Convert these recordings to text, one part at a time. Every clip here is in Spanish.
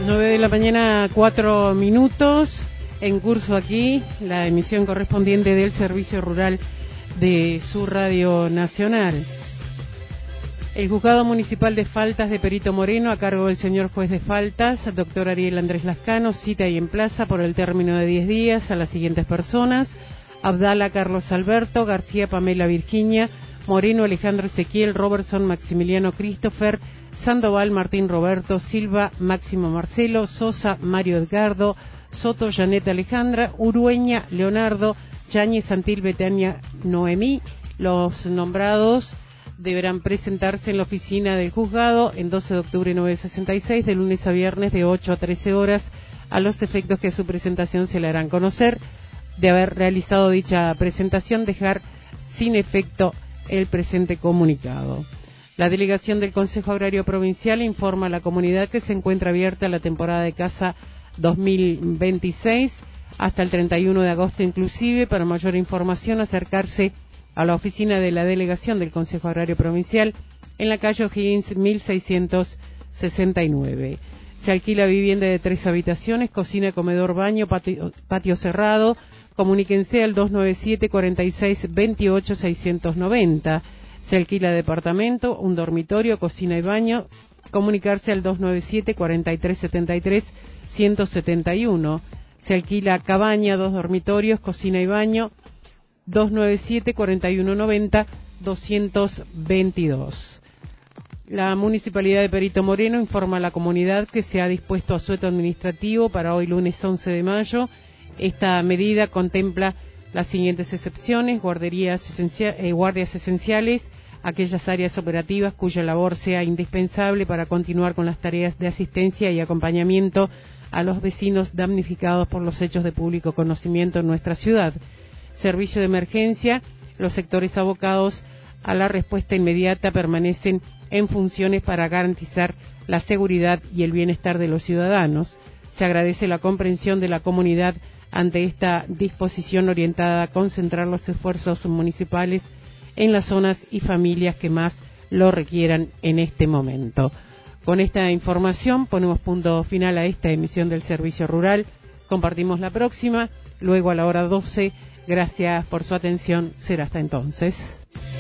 9 de la mañana, 4 minutos. En curso aquí la emisión correspondiente del Servicio Rural de su Radio Nacional. El Juzgado Municipal de Faltas de Perito Moreno, a cargo del señor juez de faltas, doctor Ariel Andrés Lascano, cita y emplaza por el término de 10 días a las siguientes personas: Abdala Carlos Alberto, García Pamela Virginia, Moreno Alejandro Ezequiel, Robertson Maximiliano Christopher, Sandoval Martín Roberto, Silva Máximo Marcelo, Sosa Mario Edgardo, Soto Janet Alejandra, Urueña Leonardo, Yáñez Santil Betania Noemí. Los nombrados deberán presentarse en la oficina del juzgado en 12 de octubre 966, de lunes a viernes de 8 a 13 horas, a los efectos que a su presentación se le harán conocer. De haber realizado dicha presentación, dejar sin efecto el presente comunicado. La delegación del Consejo Agrario Provincial informa a la comunidad que se encuentra abierta la temporada de caza 2026 hasta el 31 de agosto inclusive. Para mayor información, acercarse a la oficina de la delegación del Consejo Agrario Provincial en la calle O'Higgins 1669. Se alquila vivienda de 3 habitaciones, cocina, comedor, baño, patio cerrado. Comuníquense al 297 46 28 690. Se alquila departamento, un dormitorio, cocina y baño. Comunicarse al 297 43 73 171. Se alquila cabaña, 2 dormitorios, cocina y baño. 297 41 90 222. La Municipalidad de Perito Moreno informa a la comunidad que se ha dispuesto asueto administrativo para hoy lunes 11 de mayo. Esta medida contempla las siguientes excepciones: guardias esenciales, aquellas áreas operativas cuya labor sea indispensable para continuar con las tareas de asistencia y acompañamiento a los vecinos damnificados por los hechos de público conocimiento en nuestra ciudad. Servicio de emergencia, los sectores abocados a la respuesta inmediata permanecen en funciones para garantizar la seguridad y el bienestar de los ciudadanos. Se agradece la comprensión de la comunidad ante esta disposición orientada a concentrar los esfuerzos municipales en las zonas y familias que más lo requieran en este momento. Con esta información ponemos punto final a esta emisión del Servicio Rural. Compartimos la próxima, luego a la hora 12. Gracias por su atención. Será hasta entonces.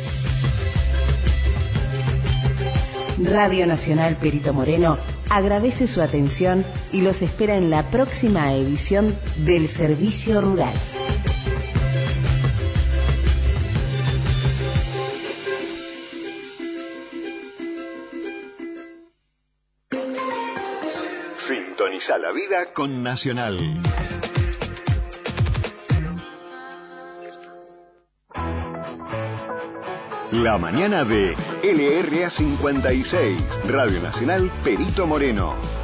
Radio Nacional Perito Moreno agradece su atención y los espera en la próxima edición del Servicio Rural. Sintoniza la vida con Nacional. La mañana de LRA 56, Radio Nacional Perito Moreno.